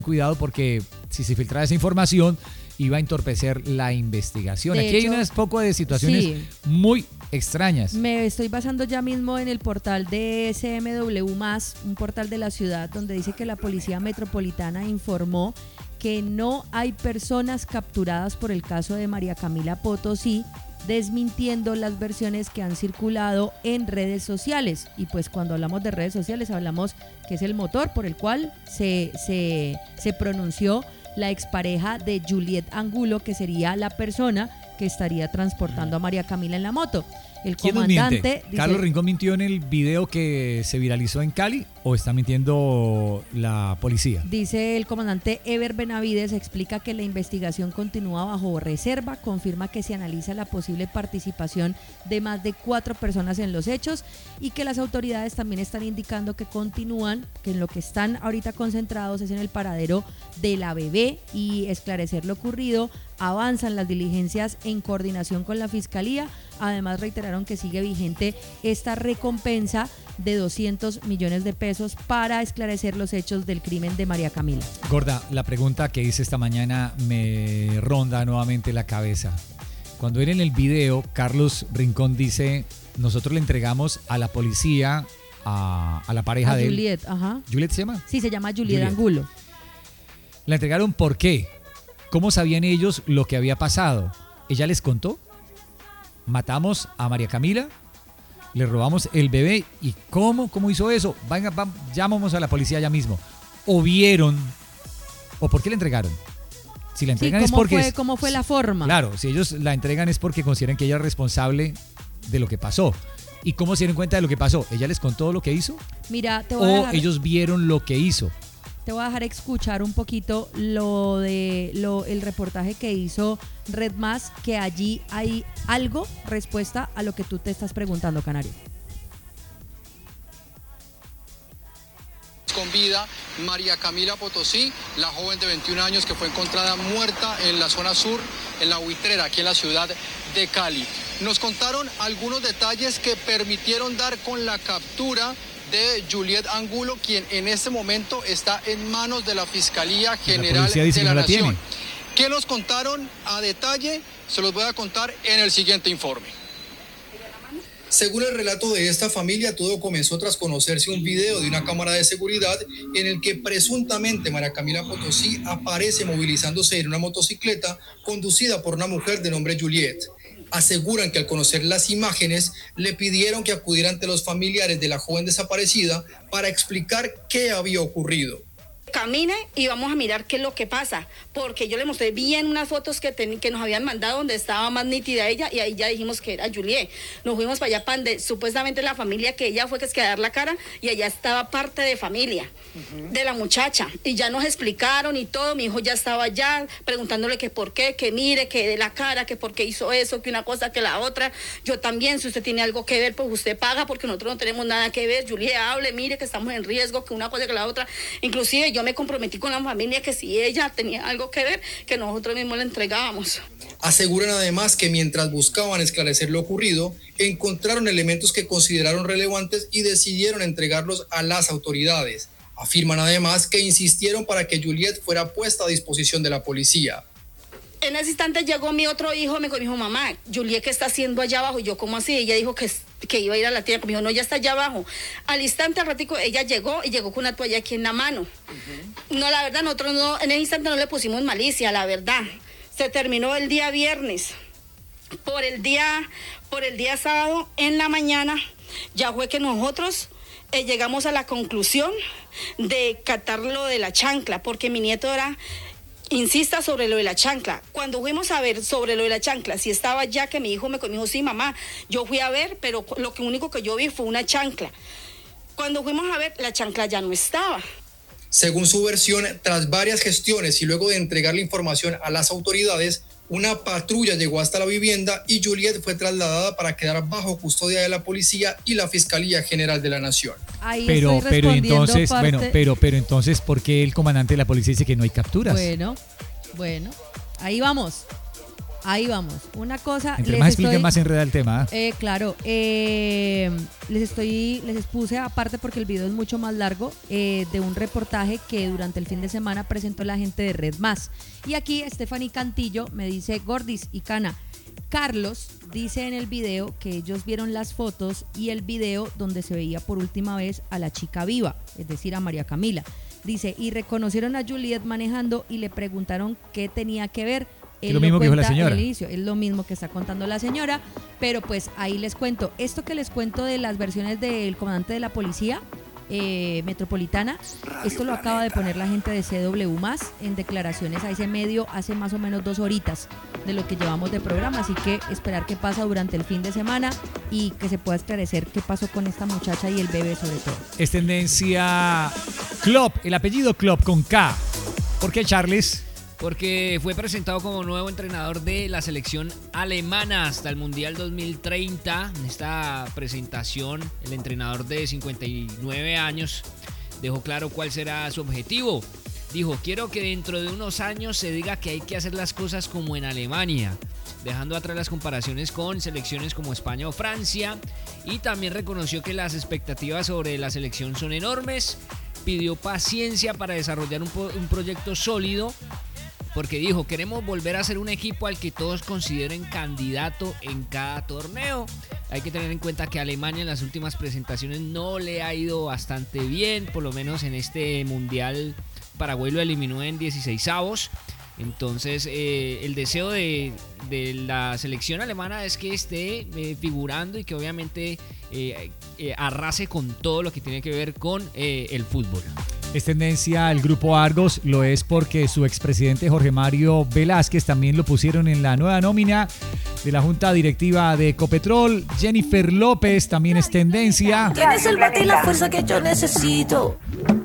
cuidado porque si se filtraba esa información iba a entorpecer la investigación. De Aquí hecho, hay unas poco de situaciones sí. muy extrañas. Me estoy basando ya mismo en el portal de SMW+, un portal de la ciudad, donde dice que la Policía Metropolitana informó que no hay personas capturadas por el caso de María Camila Potosí, desmintiendo las versiones que han circulado en redes sociales. Y pues cuando hablamos de redes sociales hablamos que es el motor por el cual se pronunció la expareja de Juliet Angulo, que sería la persona que estaría transportando a María Camila en la moto. El ¿Quién nos comandante miente? dice, ¿Carlos Rincón mintió en el video que se viralizó en Cali o está mintiendo la policía? dice el comandante Ever Benavides, explica que la investigación continúa bajo reserva, confirma que se analiza la posible participación de más de 4 personas en los hechos y que las autoridades también están indicando que continúan, que en lo que están ahorita concentrados es en el paradero de la bebé y esclarecer lo ocurrido. Avanzan las diligencias en coordinación con la Fiscalía. Además reiteraron que sigue vigente esta recompensa de 200 millones de pesos para esclarecer los hechos del crimen de María Camila. Gorda, la pregunta que hice esta mañana me ronda nuevamente la cabeza. Cuando era en el video, Carlos Rincón dice, nosotros le entregamos a la policía, a la pareja de Juliet, él. ajá. ¿Juliet se llama? Sí, se llama Juliet Angulo. ¿La entregaron por qué? ¿Cómo sabían ellos lo que había pasado? ¿Ella les contó? Matamos a María Camila, le robamos el bebé y ¿cómo hizo eso? Venga, llamamos a la policía ya mismo. ¿O vieron? ¿O por qué la entregaron? Si la entregan es porque... ¿Cómo fue la forma? Claro, si ellos la entregan es porque consideran que ella es responsable de lo que pasó. ¿Y cómo se dieron cuenta de lo que pasó? ¿Ella les contó lo que hizo? Mira, te voy a ¿O dejar... ellos vieron lo que hizo? Te voy a dejar escuchar un poquito el reportaje que hizo Red Más, que allí hay algo, respuesta a lo que tú te estás preguntando, Canario. Con vida, María Camila Potosí, la joven de 21 años que fue encontrada muerta en la zona sur, en la Buitrera, aquí en la ciudad de Cali. Nos contaron algunos detalles que permitieron dar con la captura de Juliet Angulo, quien en este momento está en manos de la Fiscalía General de la Nación. ¿Qué nos contaron a detalle? Se los voy a contar en el siguiente informe. Según el relato de esta familia, todo comenzó tras conocerse un video de una cámara de seguridad en el que presuntamente María Camila Potosí aparece movilizándose en una motocicleta conducida por una mujer de nombre Juliet. Aseguran que al conocer las imágenes le pidieron que acudiera ante los familiares de la joven desaparecida para explicar qué había ocurrido. Camine y vamos a mirar qué es lo que pasa, porque yo le mostré bien unas fotos que nos habían mandado donde estaba más nítida ella y ahí ya dijimos que era Juliet. Nos fuimos para allá, para supuestamente la familia que ella fue que es que a dar la cara y allá estaba parte de familia de la muchacha y ya nos explicaron y todo. Mi hijo ya estaba allá preguntándole que por qué, que mire, que de la cara, que por qué hizo eso, que una cosa, que la otra. Yo también, si usted tiene algo que ver, pues usted paga, porque nosotros no tenemos nada que ver. Juliet, hable, mire que estamos en riesgo, que una cosa, que la otra. Inclusive yo me comprometí con la familia que si ella tenía algo que ver, que nosotros mismos le entregábamos. Aseguran además que mientras buscaban esclarecer lo ocurrido, encontraron elementos que consideraron relevantes y decidieron entregarlos a las autoridades. Afirman además que insistieron para que Juliet fuera puesta a disposición de la policía. En ese instante llegó mi otro hijo, me dijo, mamá, Juliet, ¿qué está haciendo allá abajo? Y yo, ¿cómo así? Ella dijo que iba a ir a la tienda. Me dijo, no, ya está allá abajo. Al instante, al ratico, ella llegó y llegó con una toalla aquí en la mano. No, la verdad, nosotros no, en ese instante no le pusimos malicia, la verdad. Se terminó el día viernes. Por el día sábado, en la mañana, ya fue que nosotros llegamos a la conclusión de catar lo de la chancla, porque mi nieto insista sobre lo de la chancla. Cuando fuimos a ver sobre lo de la chancla, si estaba ya, que mi hijo me dijo, sí, mamá, yo fui a ver, pero lo único que yo vi fue una chancla. Cuando fuimos a ver, la chancla ya no estaba. Según su versión, tras varias gestiones y luego de entregar la información a las autoridades, una patrulla llegó hasta la vivienda y Juliet fue trasladada para quedar bajo custodia de la policía y la Fiscalía General de la Nación. Pero entonces, ¿por qué el comandante de la policía dice que no hay capturas? Bueno, ahí vamos. Ahí vamos. Una cosa. Entre más expliquen, más enreda el tema. Claro. Les expuse aparte porque el video es mucho más largo de un reportaje que durante el fin de semana presentó la gente de Red Más. Y aquí Stephanie Cantillo me dice, Gordis y Cana, Carlos dice en el video que ellos vieron las fotos y el video donde se veía por última vez a la chica viva, es decir, a María Camila. Dice, y reconocieron a Juliet manejando y le preguntaron qué tenía que ver. Es lo mismo que dijo la señora. Es lo mismo que está contando la señora, pero pues ahí les cuento. Esto que les cuento de las versiones del comandante de la policía metropolitana, esto lo acaba de poner la gente de CW+, en declaraciones a ese medio hace más o menos 2 horitas de lo que llevamos de programa, así que esperar qué pasa durante el fin de semana y que se pueda esclarecer qué pasó con esta muchacha y el bebé sobre todo. Es tendencia Klopp, el apellido Klopp con K. ¿Por qué, Charles? Porque fue presentado como nuevo entrenador de la selección alemana hasta el Mundial 2030. En esta presentación, el entrenador de 59 años dejó claro cuál será su objetivo. Dijo, quiero que dentro de unos años se diga que hay que hacer las cosas como en Alemania, dejando atrás las comparaciones con selecciones como España o Francia, y también reconoció que las expectativas sobre la selección son enormes. Pidió paciencia para desarrollar un proyecto sólido, porque dijo, queremos volver a ser un equipo al que todos consideren candidato en cada torneo. Hay que tener en cuenta que Alemania en las últimas presentaciones no le ha ido bastante bien, por lo menos en este mundial Paraguay lo eliminó en 16avos. Entonces el deseo de la selección alemana es que esté figurando y que obviamente arrase con todo lo que tiene que ver con el fútbol. Es tendencia el grupo Argos, lo es porque su expresidente Jorge Mario Velázquez también lo pusieron en la nueva nómina de la Junta Directiva de Ecopetrol. Jennifer López también es tendencia. Tienes el bate y la fuerza que yo necesito.